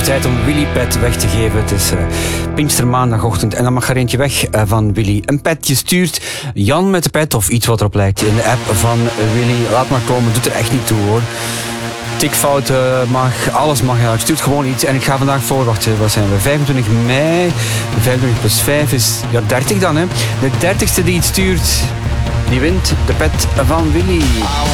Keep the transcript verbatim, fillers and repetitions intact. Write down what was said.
hoog tijd om Willy Pet weg te geven. Het is uh, Pinkstermaandagochtend en dan mag er eentje weg uh, van Willy. Een pet, je stuurt Jan met de pet of iets wat erop lijkt in de app van Willy. Laat maar komen, doet er echt niet toe hoor. Tikfouten mag, alles mag. Ja. Stuurt gewoon iets en ik ga vandaag voor, wacht, wat zijn we? vijfentwintig mei, vijfentwintig plus vijf is ja, dertig dan hè. De dertigste die het stuurt, die wint de pet van Willy.